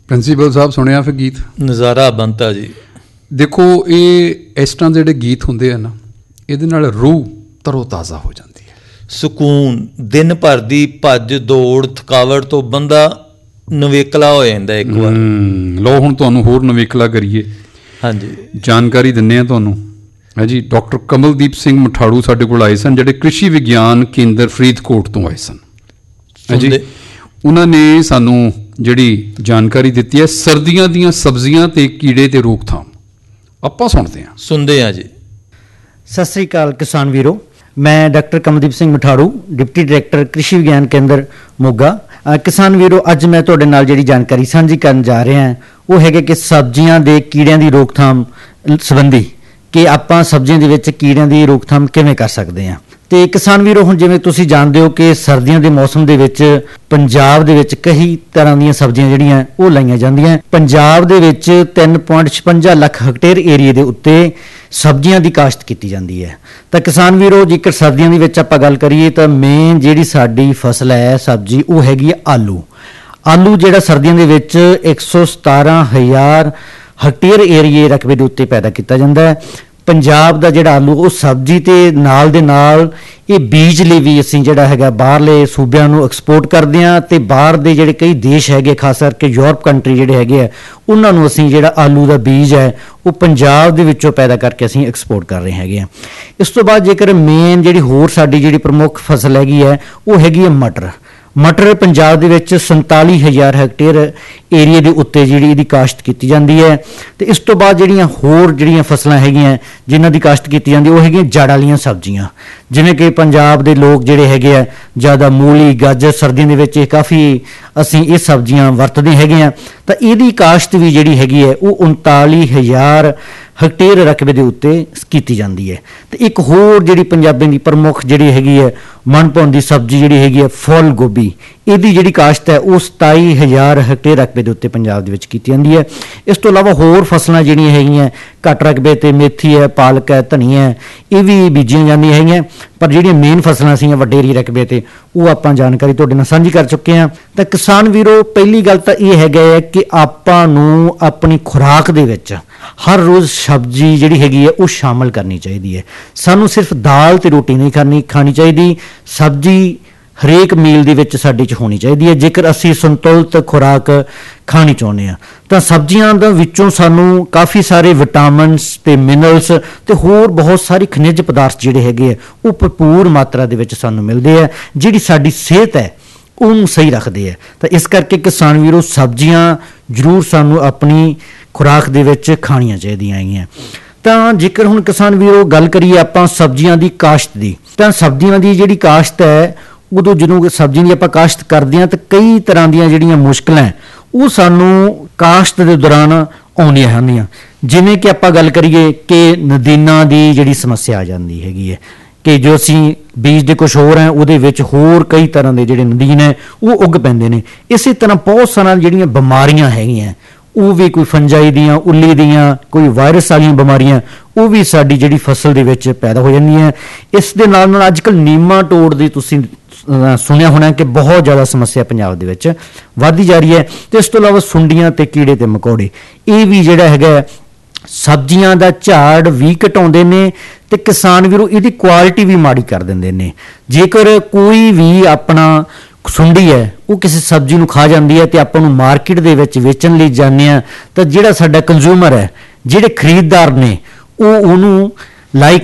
Principal ਸਾਹਿਬ ਸੁਣਿਆ ਫਿਰ ਗੀਤ ਨਜ਼ਾਰਾ ਬਣਤਾ ਜੀ। ਦੇਖੋ ਇਹ ਇਸ ਤਰ੍ਹਾਂ ਦੇ ਜਿਹੜੇ ਗੀਤ ਹੁੰਦੇ ਆ ਨਾ, ਇਹਦੇ ਨਾਲ ਰੂਹ ਤਰੋ ਤਾਜ਼ਾ ਹੋ ਜਾਂਦੀ ਹੈ, ਸਕੂਨ, ਦਿਨ ਭਰ ਦੀ ਭੱਜ ਦੌੜ ਥਕਾਵਟ ਤੋਂ ਬੰਦਾ ਨਵੇਕਲਾ ਹੋ ਜਾਂਦਾ ਇੱਕ ਵਾਰ। ਲਓ ਹੁਣ ਤੁਹਾਨੂੰ ਹੋਰ ਨਵੇਕਲਾ ਕਰੀਏ। ਹਾਂਜੀ, ਜਾਣਕਾਰੀ ਦਿੰਦੇ ਹਾਂ ਤੁਹਾਨੂੰ ਹੈ ਜੀ। ਡਾਕਟਰ ਕਮਲਦੀਪ ਸਿੰਘ ਮਠਾੜੂ ਸਾਡੇ ਕੋਲ ਆਏ ਸਨ, ਜਿਹੜੇ ਕ੍ਰਿਸ਼ੀ ਵਿਗਿਆਨ ਕੇਂਦਰ ਫਰੀਦਕੋਟ ਤੋਂ ਆਏ ਸਨ ਹੈ ਜੀ। ਉਹਨਾਂ ਨੇ ਸਾਨੂੰ ਜਿਹੜੀ ਜਾਣਕਾਰੀ ਦਿੱਤੀ ਹੈ ਸਰਦੀਆਂ ਦੀਆਂ ਸਬਜ਼ੀਆਂ ਤੇ ਕੀੜੇ ਤੇ ਰੋਕਥਾਮ, ਆਪਾਂ ਸੁਣਦੇ ਹਾਂ ਜੀ। ਸਤਿ ਸ੍ਰੀ ਅਕਾਲ ਕਿਸਾਨ ਵੀਰੋ, ਮੈਂ doctor Kamaldeep Singh Matharu, deputy director ਕ੍ਰਿਸ਼ੀ ਵਿਗਿਆਨ ਕੇਂਦਰ ਮੋਗਾ। ਕਿਸਾਨ ਵੀਰੋ, ਅੱਜ ਮੈਂ ਤੁਹਾਡੇ ਨਾਲ ਜਿਹੜੀ ਜਾਣਕਾਰੀ ਸਾਂਝੀ ਕਰਨ ਜਾ ਰਿਹਾ ਹਾਂ ਉਹ ਹੈਗੇ ਕਿ ਸਬਜ਼ੀਆਂ ਦੇ ਕੀੜਿਆਂ ਦੀ ਰੋਕਥਾਮ ਸੰਬੰਧੀ, ਕਿ ਆਪਾਂ ਸਬਜ਼ੀਆਂ ਦੇ ਵਿੱਚ ਕੀੜਿਆਂ ਦੀ ਰੋਕਥਾਮ ਕਿਵੇਂ ਕਰ ਸਕਦੇ ਹਾਂ। ਤੇ ਕਿਸਾਨ ਵੀਰੋ, ਹੁਣ ਜਿਵੇਂ ਤੁਸੀਂ ਜਾਣਦੇ ਹੋ ਕਿ ਸਰਦੀਆਂ ਦੇ ਮੌਸਮ ਦੇ ਵਿੱਚ ਪੰਜਾਬ ਦੇ ਵਿੱਚ ਕਈ ਤਰ੍ਹਾਂ ਦੀਆਂ ਸਬਜ਼ੀਆਂ ਜਿਹੜੀਆਂ ਉਹ ਲਾਈਆਂ ਜਾਂਦੀਆਂ। ਪੰਜਾਬ ਦੇ ਵਿੱਚ 3.56 ਲੱਖ ਹੈਕਟੇਅਰ ਏਰੀਏ ਦੇ ਉੱਤੇ ਸਬਜ਼ੀਆਂ ਦੀ ਕਾਸ਼ਤ ਕੀਤੀ ਜਾਂਦੀ ਹੈ। ਤਾਂ ਕਿਸਾਨ ਵੀਰੋ, ਜੇਕਰ ਸਰਦੀਆਂ ਦੇ ਵਿੱਚ ਆਪਾਂ ਗੱਲ ਕਰੀਏ ਤਾਂ ਮੇਨ ਜਿਹੜੀ ਸਾਡੀ ਫਸਲ ਹੈ ਸਬਜ਼ੀ, ਉਹ ਹੈਗੀ ਹੈ ਆਲੂ। ਆਲੂ ਜਿਹੜਾ ਸਰਦੀਆਂ ਦੇ ਵਿੱਚ 117,000 ਹੈਕਟੇਅਰ ਏਰੀਏ ਰਕਬੇ ਦੇ ਉੱਤੇ ਪੈਦਾ ਕੀਤਾ ਜਾਂਦਾ ਹੈ। ਪੰਜਾਬ ਦਾ ਜਿਹੜਾ ਆਲੂ ਉਹ ਸਬਜ਼ੀ ਤੇ ਨਾਲ ਦੇ ਨਾਲ ਇਹ ਬੀਜ ਲਈ ਵੀ ਅਸੀਂ ਜਿਹੜਾ ਹੈਗਾ ਬਾਹਰਲੇ ਸੂਬਿਆਂ ਨੂੰ ਐਕਸਪੋਰਟ ਕਰਦੇ ਹਾਂ, ਤੇ ਬਾਹਰ ਦੇ ਜਿਹੜੇ ਕਈ ਦੇਸ਼ ਹੈਗੇ, ਖਾਸ ਕਰਕੇ ਯੂਰਪ ਕੰਟਰੀ ਜਿਹੜੇ ਹੈਗੇ ਆ, ਉਹਨਾਂ ਨੂੰ ਅਸੀਂ ਜਿਹੜਾ ਆਲੂ ਦਾ ਬੀਜ ਹੈ ਉਹ ਪੰਜਾਬ ਦੇ ਵਿੱਚੋਂ ਪੈਦਾ ਕਰਕੇ ਅਸੀਂ ਐਕਸਪੋਰਟ ਕਰ ਰਹੇ ਹੈਗੇ ਆ। ਇਸ ਤੋਂ ਬਾਅਦ ਜੇਕਰ ਮੇਨ ਜਿਹੜੀ ਹੋਰ ਸਾਡੀ ਜਿਹੜੀ ਪ੍ਰਮੁੱਖ ਫਸਲ ਹੈਗੀ ਹੈ ਉਹ ਹੈਗੀ ਹੈ ਮਟਰ। ਮਟਰ ਪੰਜਾਬ ਦੇ ਵਿੱਚ 47,000 ਹੈਕਟੇਅਰ ਏਰੀਏ ਦੇ ਉੱਤੇ ਜਿਹੜੀ ਇਹਦੀ ਕਾਸ਼ਤ ਕੀਤੀ ਜਾਂਦੀ ਹੈ। ਤੇ ਇਸ ਤੋਂ ਬਾਅਦ ਜਿਹੜੀਆਂ ਹੋਰ ਜਿਹੜੀਆਂ ਫਸਲਾਂ ਹੈਗੀਆਂ ਜਿਨ੍ਹਾਂ ਦੀ ਕਾਸ਼ਤ ਕੀਤੀ ਜਾਂਦੀ ਉਹ ਹੈਗੀਆਂ ਜੜ ਵਾਲੀਆਂ ਸਬਜ਼ੀਆਂ, ਜਿਵੇਂ ਕਿ ਪੰਜਾਬ ਦੇ ਲੋਕ ਜਿਹੜੇ ਹੈਗੇ ਆ ਜ਼ਿਆਦਾ ਮੂਲੀ, ਗਾਜਰ, ਸਰਦੀਆਂ ਦੇ ਵਿੱਚ ਇਹ ਕਾਫੀ ਅਸੀਂ ਇਹ ਸਬਜ਼ੀਆਂ ਵਰਤਦੇ ਹੈਗੇ ਆ। ਤਾਂ ਇਹਦੀ ਕਾਸ਼ਤ ਵੀ ਜਿਹੜੀ ਹੈਗੀ ਹੈ ਉਹ 39,000 ਹੈਕਟੇਅਰ ਰਕਬੇ ਦੇ ਉੱਤੇ ਕੀਤੀ ਜਾਂਦੀ ਹੈ। ਤੇ ਇੱਕ ਹੋਰ ਜਿਹੜੀ ਪੰਜਾਬੀਆਂ ਦੀ ਪ੍ਰਮੁੱਖ ਜਿਹੜੀ ਹੈਗੀ ਹੈ ਮਨਭਾਉਂਦੀ ਸਬਜ਼ੀ ਜਿਹੜੀ ਹੈਗੀ ਹੈ ਫੁੱਲ ਗੋਭੀ, ਇਹਦੀ ਜਿਹੜੀ ਕਾਸ਼ਤ ਹੈ ਉਹ 27,000 ਹੈਕਟੇਅਰ ਰਕਬੇ ਦੇ ਉੱਤੇ ਪੰਜਾਬ ਦੇ ਵਿੱਚ ਕੀਤੀ ਜਾਂਦੀ ਹੈ। ਇਸ ਤੋਂ ਇਲਾਵਾ ਹੋਰ ਫਸਲਾਂ ਜਿਹੜੀਆਂ ਹੈਗੀਆਂ ਘੱਟ ਰਕਬੇ ਤੇ ਮੇਥੀ ਹੈ, ਪਾਲਕ ਹੈ, ਧਨੀਆ ਹੈ, ਇਹ ਵੀ ਬੀਜੀਆਂ ਜਾਂਦੀਆਂ ਹੈਗੀਆਂ। ਪਰ ਜਿਹੜੀਆਂ ਮੇਨ ਫਸਲਾਂ ਸੀਗੀਆਂ ਵੱਡੇ ਰਕਬੇ ਤੇ ਉਹ ਆਪਾਂ ਜਾਣਕਾਰੀ ਤੁਹਾਡੇ ਨਾਲ ਸਾਂਝੀ ਕਰ ਚੁੱਕੇ ਹਾਂ। ਤਾਂ ਕਿਸਾਨ ਵੀਰੋ, ਪਹਿਲੀ ਗੱਲ ਤਾਂ ਇਹ ਹੈਗਾ ਹੈ ਕਿ ਆਪਾਂ ਨੂੰ ਆਪਣੀ ਖੁਰਾਕ ਦੇ ਵਿੱਚ ਹਰ ਰੋਜ਼ ਸਬਜ਼ੀ ਜਿਹੜੀ ਹੈਗੀ ਹੈ ਉਹ ਸ਼ਾਮਲ ਕਰਨੀ ਚਾਹੀਦੀ ਹੈ। ਸਾਨੂੰ ਸਿਰਫ ਦਾਲ ਤੇ ਰੋਟੀ ਨਹੀਂ ਖਾਣੀ ਚਾਹੀਦੀ, ਸਬਜ਼ੀ ਹਰੇਕ ਮੀਲ ਦੇ ਵਿੱਚ ਸਾਡੇ 'ਚ ਹੋਣੀ ਚਾਹੀਦੀ ਹੈ। ਜੇਕਰ ਅਸੀਂ ਸੰਤੁਲਿਤ ਖੁਰਾਕ ਖਾਣੀ ਚਾਹੁੰਦੇ ਹਾਂ ਤਾਂ ਸਬਜ਼ੀਆਂ ਦੇ ਵਿੱਚੋਂ ਸਾਨੂੰ ਕਾਫੀ ਸਾਰੇ ਵਿਟਾਮਿਨਸ ਤੇ ਮਿਨਰਲਸ ਤੇ ਹੋਰ ਬਹੁਤ ਸਾਰੇ ਖਣਿਜ ਪਦਾਰਥ ਜਿਹੜੇ ਹੈਗੇ ਆ ਉਹ ਭਰਪੂਰ ਮਾਤਰਾ ਦੇ ਵਿੱਚ ਸਾਨੂੰ ਮਿਲਦੇ ਆ, ਜਿਹੜੀ ਸਾਡੀ ਸਿਹਤ ਹੈ ਉਹਨੂੰ ਸਹੀ ਰੱਖਦੇ ਆ। ਤਾਂ ਇਸ ਕਰਕੇ ਕਿਸਾਨ ਵੀਰੋ, ਸਬਜ਼ੀਆਂ ਜ਼ਰੂਰ ਸਾਨੂੰ ਆਪਣੀ ਖੁਰਾਕ ਦੇ ਵਿੱਚ ਖਾਣੀਆਂ ਚਾਹੀਦੀਆਂ ਹੈਗੀਆਂ। ਤਾਂ ਜੇਕਰ ਹੁਣ ਕਿਸਾਨ ਵੀਰੋ ਗੱਲ ਕਰੀਏ ਆਪਾਂ ਸਬਜ਼ੀਆਂ ਦੀ ਕਾਸ਼ਤ ਦੀ, ਤਾਂ ਸਬਜ਼ੀਆਂ ਦੀ ਜਿਹੜੀ ਕਾਸ਼ਤ ਹੈ ਉਦੋਂ ਜਦੋਂ ਸਬਜ਼ੀਆਂ ਦੀ ਆਪਾਂ ਕਾਸ਼ਤ ਕਰਦੇ ਹਾਂ ਤਾਂ ਕਈ ਤਰ੍ਹਾਂ ਦੀਆਂ ਜਿਹੜੀਆਂ ਮੁਸ਼ਕਲਾਂ ਉਹ ਸਾਨੂੰ ਕਾਸ਼ਤ ਦੇ ਦੌਰਾਨ ਆਉਂਦੀਆਂ ਹੁੰਦੀਆਂ। ਜਿਵੇਂ ਕਿ ਆਪਾਂ ਗੱਲ ਕਰੀਏ ਕਿ ਨਦੀਨਾਂ ਦੀ ਜਿਹੜੀ ਸਮੱਸਿਆ ਆ ਜਾਂਦੀ ਹੈਗੀ ਹੈ, ਕਿ ਜੋ ਅਸੀਂ ਬੀਜ ਦੇ ਕੁਛ ਹੋਰ ਹੈ ਉਹਦੇ ਵਿੱਚ ਹੋਰ ਕਈ ਤਰ੍ਹਾਂ ਦੇ ਜਿਹੜੇ ਨਦੀਨ ਹੈ ਉਹ ਉੱਗ ਪੈਂਦੇ ਨੇ। ਇਸੇ ਤਰ੍ਹਾਂ ਬਹੁਤ ਸਾਰੀਆਂ ਜਿਹੜੀਆਂ ਬਿਮਾਰੀਆਂ ਹੈਗੀਆਂ ਉਹ ਵੀ, ਕੋਈ ਫੰਜਾਈ ਦੀਆਂ, ਉੱਲੀ ਦੀਆਂ, ਕੋਈ ਵਾਇਰਸ ਵਾਲੀਆਂ ਬਿਮਾਰੀਆਂ, ਉਹ ਵੀ ਸਾਡੀ ਜਿਹੜੀ ਫਸਲ ਦੇ ਵਿੱਚ ਪੈਦਾ ਹੋ ਜਾਂਦੀਆਂ। ਇਸ ਦੇ ਨਾਲ ਨਾਲ ਅੱਜ ਕੱਲ੍ਹ ਨੀਮਾਟੋਡ ਦੀ ਤੁਸੀਂ ਸੁਣਿਆ ਹੋਣਾ ਕਿ ਬਹੁਤ ਜ਼ਿਆਦਾ ਸਮੱਸਿਆ ਪੰਜਾਬ ਦੇ ਵਿੱਚ ਵੱਧਦੀ ਜਾ ਰਹੀ ਹੈ। ਤੇ ਇਸ ਤੋਂ ਇਲਾਵਾ ਸੁੰਡੀਆਂ ਤੇ ਕੀੜੇ ਤੇ ਮਕੌੜੇ, ਇਹ ਵੀ ਜਿਹੜਾ ਹੈਗਾ ਸਬਜ਼ੀਆਂ ਦਾ ਝਾੜ ਵੀ ਘਟਾਉਂਦੇ ਨੇ ਤੇ ਕਿਸਾਨ ਵੀਰੋ ਇਹਦੀ ਕੁਆਲਿਟੀ ਵੀ ਮਾੜੀ ਕਰ ਦਿੰਦੇ ਨੇ। ਜੇਕਰ ਕੋਈ ਵੀ ਆਪਣਾ ਸੁੰਡੀ ਹੈ ਉਹ ਕਿਸੇ ਸਬਜ਼ੀ ਨੂੰ ਖਾ ਜਾਂਦੀ ਹੈ ਤੇ ਆਪਾਂ ਨੂੰ ਮਾਰਕੀਟ ਦੇ ਵਿੱਚ ਵੇਚਣ ਲਈ ਜਾਂਦੇ ਹਾਂ ਤਾਂ ਜਿਹੜਾ ਸਾਡਾ ਕੰਜ਼ਿਊਮਰ ਹੈ, ਜਿਹੜੇ ਖਰੀਦਦਾਰ ਨੇ, ਉਹ ਉਹਨੂੰ ਲਾਈਕ